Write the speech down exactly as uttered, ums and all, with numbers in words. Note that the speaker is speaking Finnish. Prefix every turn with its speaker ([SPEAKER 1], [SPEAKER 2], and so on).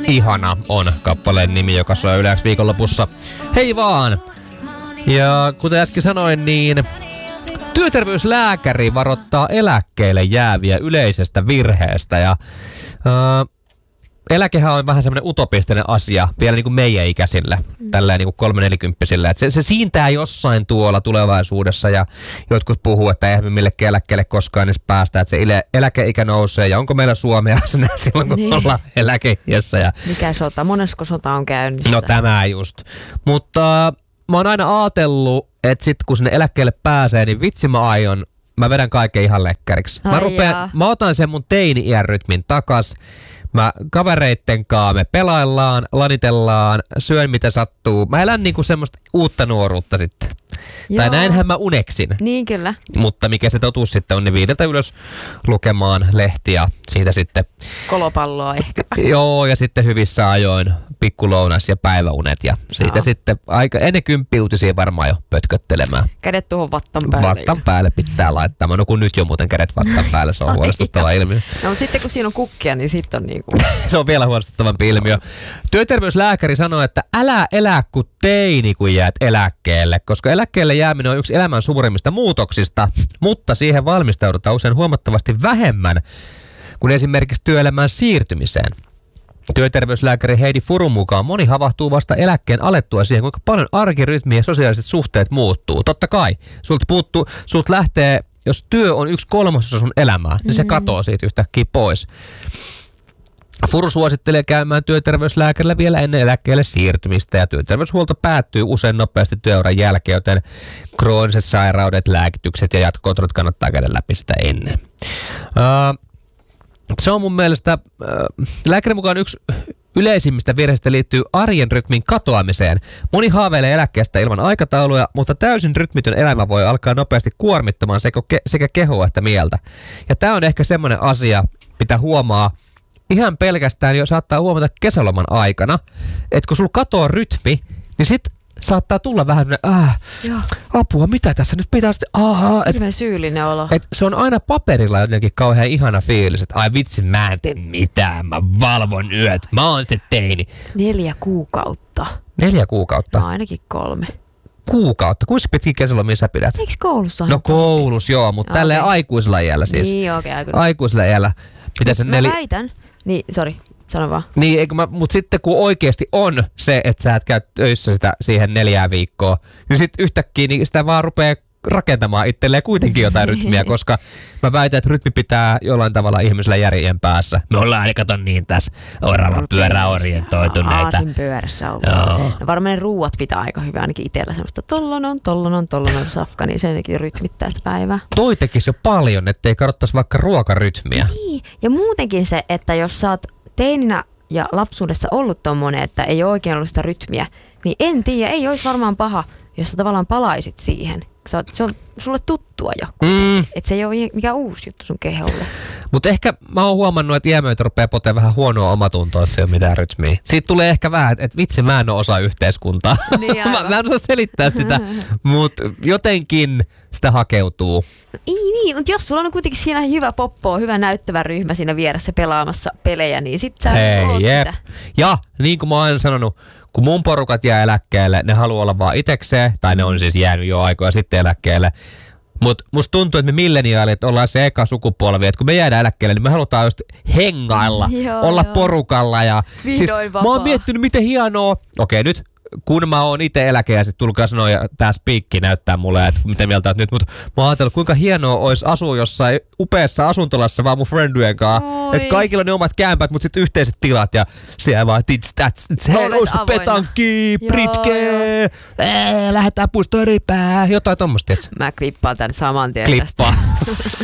[SPEAKER 1] Ihana on kappaleen nimi, joka soi yleensä viikonlopussa. Hei vaan! Ja kuten äsken sanoin, niin työterveyslääkäri varoittaa eläkkeelle jääviä yleisestä virheestä. Ja äh, eläkehän on vähän semmoinen utopistinen asia vielä niin kuin meidän ikäisille, mm. tälleen niin kuin kolme-nelikymppisille. Se, se siintää jossain tuolla tulevaisuudessa ja jotkut puhuu, että eihän me millekään eläkkeelle koskaan edes päästä, että se eläkeikä nousee ja onko meillä Suomea sinä silloin, kun niin. ollaan eläkeiässä. Ja
[SPEAKER 2] mikä sota? Monesko sota on käynnissä?
[SPEAKER 1] No tämä just. Mutta mä oon aina ajatellut, että sit kun sinne eläkkeelle pääsee, niin vitsi mä aion, mä vedän kaiken ihan lekkäriksi. Mä, rupean, mä otan sen mun teini-iän rytmin takas. Mä kavereitten kaa me pelaillaan, lanitellaan, syön mitä sattuu. Mä elän niinku semmoista uutta nuoruutta sitten. Joo. Tai näinhän mä uneksin.
[SPEAKER 2] Niin kyllä.
[SPEAKER 1] Mutta mikä se totuus sitten on, niin viideltä ylös lukemaan lehtiä. Siitä sitten
[SPEAKER 2] kolopalloa ehkä.
[SPEAKER 1] Joo, ja sitten hyvissä ajoin pikkulounas ja päiväunet. Ja siitä Joo. sitten aika ennen kymppiuutisia varmaan jo pötköttelemään.
[SPEAKER 2] Kädet tuohon vattan päälle.
[SPEAKER 1] Vattan päälle pitää laittaa. Mä nukun nyt jo muuten kädet vattan päälle. Se on huolestuttava ilmiö.
[SPEAKER 2] No, mutta sitten kun siinä on kukkia, niin sitten on niinku...
[SPEAKER 1] Se on vielä huolestuttavampi ilmiö. Työterveyslääkäri sanoi, että älä elä kuin teini, kun jäät eläkkeelle, koska eläkkeelle jääminen on yksi elämän suurimmista muutoksista, mutta siihen valmistaudutaan usein huomattavasti vähemmän kuin esimerkiksi työelämään siirtymiseen. Työterveyslääkäri Heidi Furun mukaan moni havahtuu vasta eläkkeen alettua siihen, kuinka paljon arkirytmi ja sosiaaliset suhteet muuttuu. Totta kai, sulta puuttuu, sulta lähtee, jos työ on yksi kolmasosa sun elämää, niin se katoo siitä yhtäkkiä pois. Furu suosittelee käymään työterveyslääkärillä vielä ennen eläkkeelle siirtymistä ja työterveyshuolto päättyy usein nopeasti työuran jälkeen, joten krooniset sairaudet, lääkitykset ja jatkokontrollit kannattaa käydä läpi sitä ennen. Uh, se on mun mielestä, uh, lääkärin mukaan yksi yleisimmistä virheistä liittyy arjen rytmin katoamiseen. Moni haaveilee eläkkeestä ilman aikatauluja, mutta täysin rytmitön elämä voi alkaa nopeasti kuormittamaan sekä, ke- sekä kehoa että mieltä. Ja tämä on ehkä semmoinen asia, mitä huomaa ihan pelkästään jo saattaa huomata kesäloman aikana, että kun sulla katoaa rytmi, niin sit saattaa tulla vähän äh, apua, mitä tässä nyt pitää sitten, aha.
[SPEAKER 2] Hirveän syyllinen olo.
[SPEAKER 1] Et se on aina paperilla jotenkin kauhean ihana fiilis, että ai vitsi, mä en tee mitään, mä valvon yöt, mä oon se teini.
[SPEAKER 2] Neljä kuukautta.
[SPEAKER 1] Neljä kuukautta?
[SPEAKER 2] No ainakin kolme.
[SPEAKER 1] Kuukautta? Kuinka pitkin kesälomia sä pidät?
[SPEAKER 2] Eikö koulussa?
[SPEAKER 1] No koulussa joo, mutta okay. Tälleen aikuisella iällä siis.
[SPEAKER 2] Niin okei, okay,
[SPEAKER 1] aikuisella iällä. Mitä se
[SPEAKER 2] mä
[SPEAKER 1] neli...
[SPEAKER 2] väitän. Niin, sori, sano vaan.
[SPEAKER 1] Niin, eikö mä, mutta sitten kun oikeasti on se, että sä et käy töissä sitä siihen neljää viikkoa, niin sitten yhtäkkiä niin sitä vaan rupeaa rakentamaan itselleen kuitenkin jotain rytmiä, koska mä väitän, että rytmi pitää jollain tavalla ihmisellä järjen päässä. Me ollaan aina kato niin tässä oravan pyöräorientoituneita.
[SPEAKER 2] Aasin pyörässä on. No varmaan ne ruuat pitää aika hyvin, ainakin itsellä semmoista tollon on, tollon on, tollon on safka, niin senkin rytmittää sitä päivää.
[SPEAKER 1] Toi tekisi jo paljon, ettei katsottaisi vaikka ruokarytmiä.
[SPEAKER 2] Niin, ja muutenkin se, että jos sä oot teininä ja lapsuudessa ollut tommonen, että ei ole oikein ollut sitä rytmiä, niin en tiedä, ei olisi varmaan paha, jos sä tavallaan palaisit siihen. Se on, se on sulle tuttua jo, mm. että se ei ole mikään uusi juttu sun keholle.
[SPEAKER 1] Mutta ehkä mä oon huomannut, että iämöitä rupeaa potea vähän huonoa omatuntoa, jos ei ole mitään rytmiä. Siitä tulee ehkä vähän, että et vitsi, mä en ole osa yhteiskuntaa. Niin, mä, mä en osaa selittää sitä, mutta jotenkin sitä hakeutuu.
[SPEAKER 2] Niin, niin, mutta jos sulla on kuitenkin siinä hyvä poppo, hyvä näyttävä ryhmä siinä vieressä pelaamassa pelejä, niin sit sä
[SPEAKER 1] Hei,
[SPEAKER 2] oot
[SPEAKER 1] jep.
[SPEAKER 2] sitä.
[SPEAKER 1] Ja niin kuin mä oon aina sanonut, kun mun porukat jää eläkkeelle, ne haluaa olla vaan itekseen, tai ne on siis jäänyt jo aikoja sitten eläkkeelle. Mutta musta tuntuu, että me milleniaalit ollaan se eka sukupolvi, että kun me jäädään eläkkeelle, niin me halutaan just hengailla, joo, olla joo. porukalla. Ja siis, mä oon miettinyt, miten hienoa. Okei, nyt kun mä oon itse eläkeäiset, tulkaa sanoa, ja tää spiikki näyttää mulle, että mitä mieltä oot nyt. Mutta mä oon ajatellut, kuinka hienoa olisi asua jossain upeassa asuntolassa vaan mun friendujen kanssa. Että kaikilla on ne omat kämpät, mutta sitten yhteiset tilat ja siellä vaan tits, tats, tits, hei, olisiko petankki, pritke, lähdetään puistoon eri pää, jotain tommoista.
[SPEAKER 2] Mä klippaan tän saman tien
[SPEAKER 1] Klippaa.